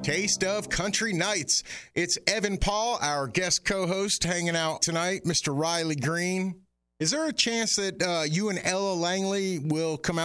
Taste of Country Nights. It's Evan Paul, our guest co-host, hanging out tonight. Mr. Riley Green. Is there a chance that you and Ella Langley will come out